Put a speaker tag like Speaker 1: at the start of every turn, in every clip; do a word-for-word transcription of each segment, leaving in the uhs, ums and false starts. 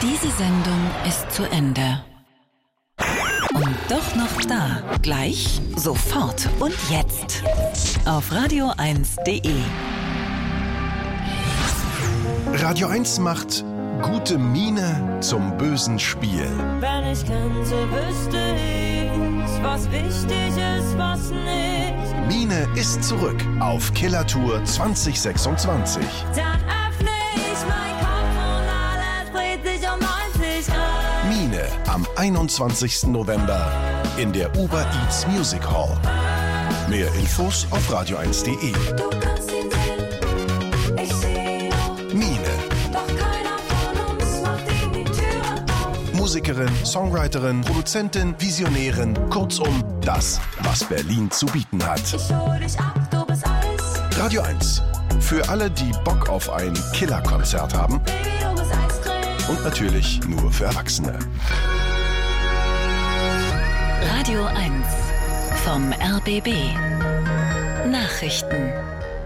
Speaker 1: Diese Sendung ist zu Ende. Und doch noch da. Gleich, sofort und jetzt. Auf radio eins punkt de.
Speaker 2: Radio eins macht gute Miene zum bösen Spiel.
Speaker 3: Wenn ich könnte, wüsste ich, was wichtig ist, was nicht.
Speaker 2: Miene ist zurück auf Killertour zwanzig sechsundzwanzig.
Speaker 3: Dann öffne ich mein Kopf und alles dreht sich um neunzig Grad.
Speaker 2: Miene am einundzwanzigsten November in der Uber Eats Music Hall. Mehr Infos auf radio eins punkt de.
Speaker 3: Du kannst ihn sehen, ich seh auch.
Speaker 2: Miene.
Speaker 3: Doch keiner von uns macht ihm die Türe auf.
Speaker 2: Musikerin, Songwriterin, Produzentin, Visionärin, kurzum das, was Berlin zu bieten hat.
Speaker 3: Ich hol dich ab, du bist Eis.
Speaker 2: Radio eins. Für alle, die Bock auf ein Killerkonzert haben.
Speaker 3: Baby, du bist Eiscreme.
Speaker 2: Und natürlich nur für Erwachsene.
Speaker 1: Radio eins vom R B B. Nachrichten.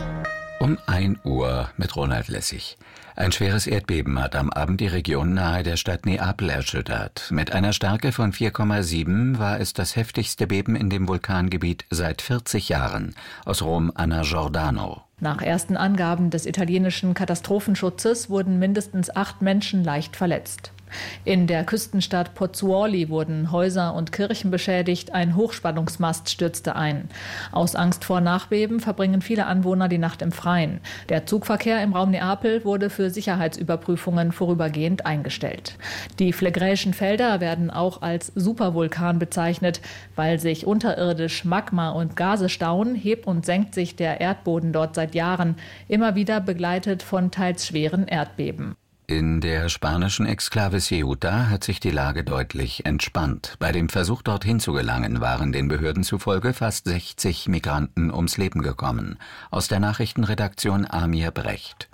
Speaker 4: Um ein Uhr mit Ronald Lessig. Ein schweres Erdbeben hat am Abend die Region nahe der Stadt Neapel erschüttert. Mit einer Stärke von vier Komma sieben war es das heftigste Beben in dem Vulkangebiet seit vierzig Jahren. Aus Rom, Anna Giordano.
Speaker 5: Nach ersten Angaben des italienischen Katastrophenschutzes wurden mindestens acht Menschen leicht verletzt. In der Küstenstadt Pozzuoli wurden Häuser und Kirchen beschädigt, ein Hochspannungsmast stürzte ein. Aus Angst vor Nachbeben verbringen viele Anwohner die Nacht im Freien. Der Zugverkehr im Raum Neapel wurde für Sicherheitsüberprüfungen vorübergehend eingestellt. Die phlegräischen Felder werden auch als Supervulkan bezeichnet. Weil sich unterirdisch Magma und Gase stauen, hebt und senkt sich der Erdboden dort seit Jahren, immer wieder begleitet von teils schweren Erdbeben.
Speaker 4: In der spanischen Exklave Ceuta hat sich die Lage deutlich entspannt. Bei dem Versuch, dorthin zu gelangen, waren den Behörden zufolge fast sechzig Migranten ums Leben gekommen. Aus der Nachrichtenredaktion Amir Brecht.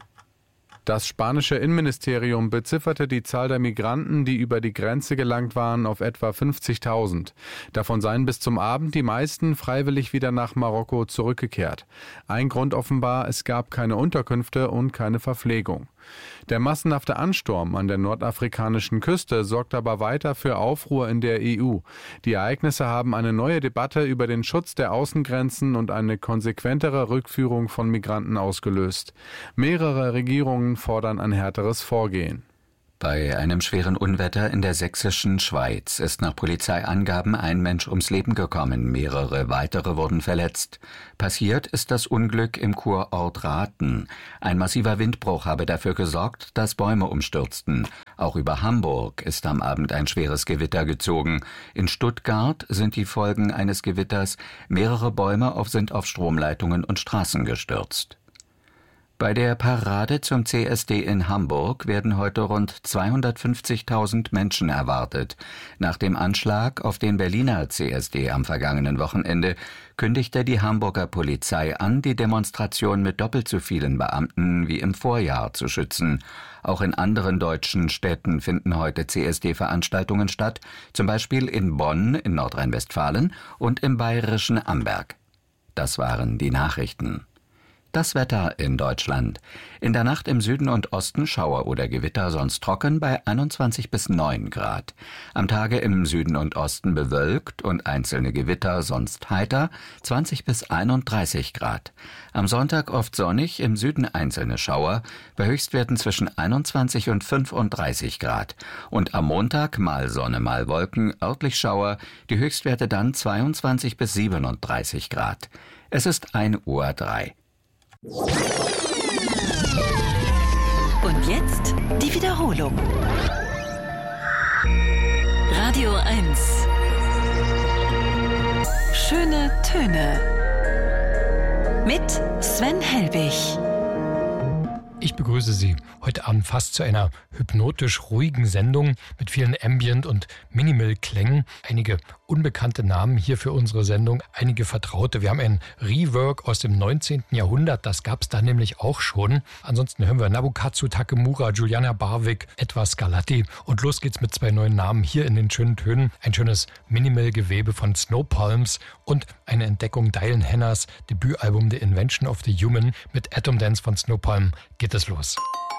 Speaker 6: Das spanische Innenministerium bezifferte die Zahl der Migranten, die über die Grenze gelangt waren, auf etwa fünfzigtausend. Davon seien bis zum Abend die meisten freiwillig wieder nach Marokko zurückgekehrt. Ein Grund offenbar, es gab keine Unterkünfte und keine Verpflegung. Der massenhafte Ansturm an der nordafrikanischen Küste sorgt aber weiter für Aufruhr in der E U. Die Ereignisse haben eine neue Debatte über den Schutz der Außengrenzen und eine konsequentere Rückführung von Migranten ausgelöst. Mehrere Regierungen fordern ein härteres Vorgehen.
Speaker 4: Bei einem schweren Unwetter in der sächsischen Schweiz ist nach Polizeiangaben ein Mensch ums Leben gekommen, mehrere weitere wurden verletzt. Passiert ist das Unglück im Kurort Rathen. Ein massiver Windbruch habe dafür gesorgt, dass Bäume umstürzten. Auch über Hamburg ist am Abend ein schweres Gewitter gezogen. In Stuttgart sind die Folgen eines Gewitters, mehrere Bäume auf, sind auf Stromleitungen und Straßen gestürzt. Bei der Parade zum C S D in Hamburg werden heute rund zweihundertfünfzigtausend Menschen erwartet. Nach dem Anschlag auf den Berliner C S D am vergangenen Wochenende kündigte die Hamburger Polizei an, die Demonstration mit doppelt so vielen Beamten wie im Vorjahr zu schützen. Auch in anderen deutschen Städten finden heute C S D-Veranstaltungen statt, zum Beispiel in Bonn in Nordrhein-Westfalen und im bayerischen Amberg. Das waren die Nachrichten. Das Wetter in Deutschland. In der Nacht im Süden und Osten Schauer oder Gewitter, sonst trocken bei einundzwanzig bis neun Grad. Am Tage im Süden und Osten bewölkt und einzelne Gewitter, sonst heiter, zwanzig bis einunddreißig Grad. Am Sonntag oft sonnig, im Süden einzelne Schauer, bei Höchstwerten zwischen einundzwanzig und fünfunddreißig Grad. Und am Montag mal Sonne, mal Wolken, örtlich Schauer, die Höchstwerte dann zweiundzwanzig bis siebenunddreißig Grad. Es ist ein Uhr drei.
Speaker 1: Und jetzt die Wiederholung. Radio eins. Schöne Töne. Mit Sven Helbig.
Speaker 7: Ich begrüße Sie heute Abend fast zu einer hypnotisch ruhigen Sendung mit vielen Ambient- und Minimal-Klängen. Einige unbekannte Namen hier für unsere Sendung, einige vertraute. Wir haben ein Rework aus dem neunzehnten Jahrhundert, das gab es da nämlich auch schon. Ansonsten hören wir Nobukazu Takemura, Juliana Barwick, Edward Scarlatti und los geht's mit zwei neuen Namen hier in den schönen Tönen. Ein schönes Minimal-Gewebe von Snow Palms und eine Entdeckung Diane Hannahs Debütalbum The Invention of the Human mit Atom Dance von Snow Palm geht es los.